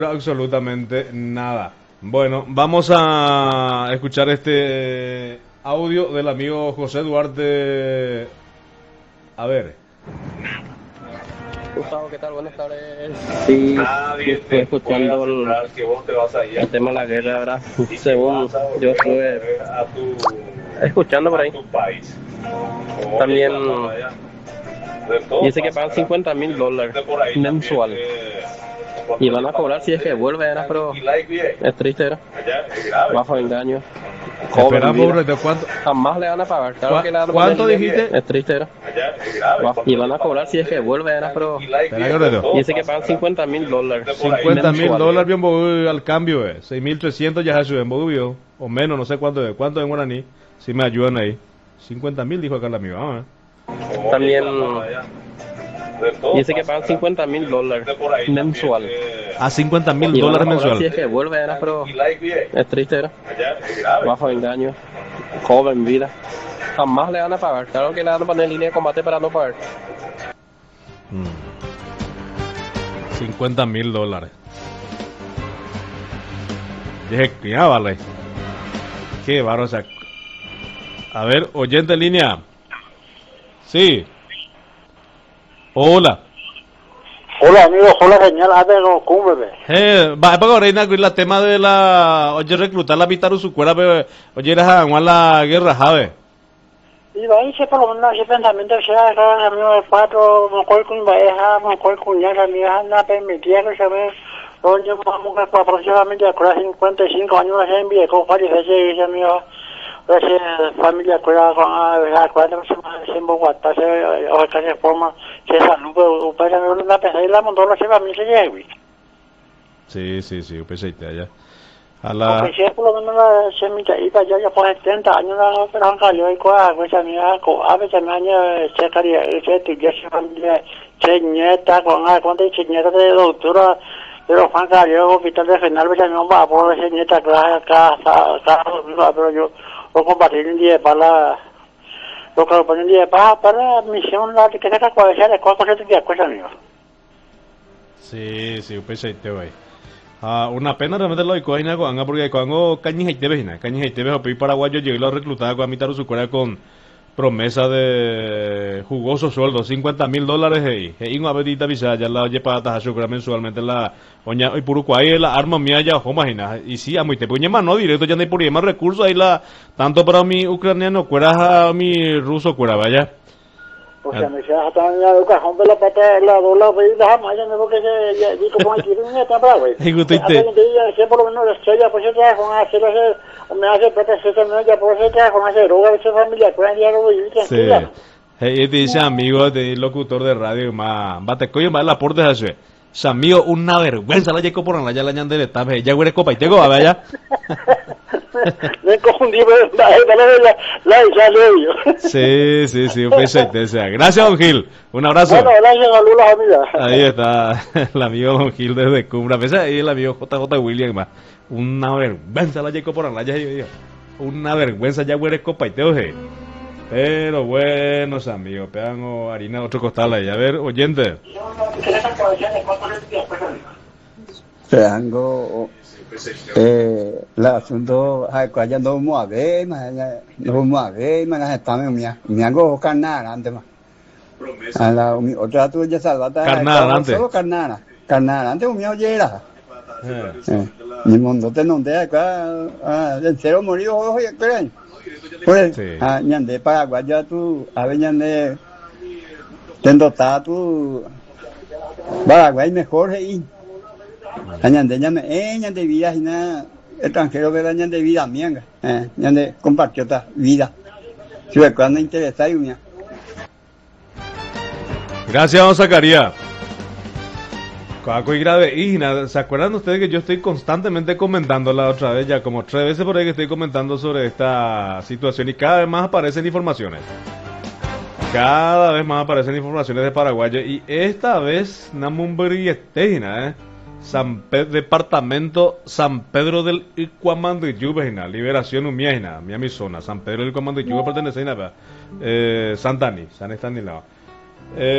absolutamente nada. Bueno, vamos a escuchar este audio del amigo José Duarte. A ver. Gustavo, ¿qué tal? Buenas tardes. Sí, estoy escuchando el tema de la guerra, ¿verdad? Según yo estuve escuchando por ahí. También dice que pagan $50,000 mensual. Y van a cobrar si es que vuelve, ¿verdad? Pero es triste, ¿verdad? Bajo engaño. Espera, pobre, ¿de cuánto? Jamás le van a pagar. Claro que le van a ¿Cuánto poner dijiste? Es triste, ¿verdad? Y van a cobrar si es que vuelve, ¿verdad? Pero dice que pagan $50,000. $50,000 bien bobo al cambio, 6.300 ya se suben, o menos, no sé cuánto es. ¿Cuánto en guaraní? Si me ayudan ahí. 50.000 dijo acá el amigo. También dice que pagan $50,000 mensual. A $50,000 mensual. Si es que vuelve, ¿verdad? Pero es triste, ¿verdad? Bajo engaño, joven, vida. Jamás le van a pagar. Claro que le van a poner línea de combate para no pagar. $50,000. Dije que ya vale. Qué baro, o sea. A ver, oyente en línea. Sí. Hola. Hola amigos, hola señal, cúmbreme. Va para reina con el tema de la oye reclutar la mitad de su cuerda, oye era la guerra, ¿sabe? Y va a ser por lo menos ese pensamiento que sea cada amigo de cuatro, me acuerdo con pareja, me acuerdo con ya mi hija no permitía que se ve, donde vamos a aproximadamente a 55 años se envié con varias veces ese amigo. Familia cuida con la cuadra se Bogotá se forma se salud para la pesa y la montó la familia llegue. Sí, pensé allá. A la porque por lo menos la semilla iba ya por 70 años la pero cayó y cuál pues a mí a veces me año se caría se tiene familia se nieta con cuando se nieta de doctora pero Juan Carlos hospital regional pues no va por ese nieta cada pero yo lo compartir un día para lo que ponen día para misión la que tenga cabeza de cosas que te cosa amigo. Sí, pensé te voy. Una pena realmente lo de coina con porque cuando cañas y te o paraguayo llegó a reclutar con a mitad de su cuerda con promesa de jugoso sueldo, $50,000 y una vedita visa ya la lleva para su mensualmente la oña y purucuay la arma mía ya o imagina y sí a muy te puñe más no directo ya no hay por más recursos ahí la tanto para mi ucraniano cuera a mi ruso cuera vaya. O sea, me decía hasta la educación de la pata la dola veis la más ya no que se digo como aquí no está bravo. Y usted por lo menos la estrella pues ya con hacer me hace pata se no ya por eso con hacer droga esa familia pues ya lo vivir tranquila. Sí. Dice amigo de locutor de radio más bate coño más el aporte hace. Amigo, una vergüenza la lleco por la ya la ñande de tabe ya huele copa y tengo a vaya. Me confundí la Sí, pues gracias don Gil, un abrazo. Bueno, gracias a amigas. Ahí está el amigo don Gil desde Cumbra, ahí el amigo JJ William más. Una vergüenza la lleco por la ya una vergüenza ya huele copa y tengo pero buenos amigos, pegan harina otro costal ahí, a ver, oyente. Pegango el asunto cuando no mueve más está me hago carnal antes más a la otra tú ya salvata carnal antes solo carnal antes un mío llega ni mundo te no te acá en cero murió hoy esperen pues ñande paraguaya tú a ver ñande tendo tú Paraguay mejor y ñande ñande vida y nada extranjero que ñande vida mianga ñande compatriota vida si cuando interesa y uña. Gracias don Zacarías. Coaco y grave Igna, ¿se acuerdan ustedes que yo estoy constantemente comentando la otra vez, ya como 3 veces por ahí que estoy comentando sobre esta situación y cada vez más aparecen informaciones? Cada vez más aparecen informaciones de Paraguay y esta vez Namumbri Estejina, departamento San Pedro del Icuamandiyú, Liberación Umiajina, Miami zona, San Pedro del Icuamandiyú pertenece a Santani, San Estanislao.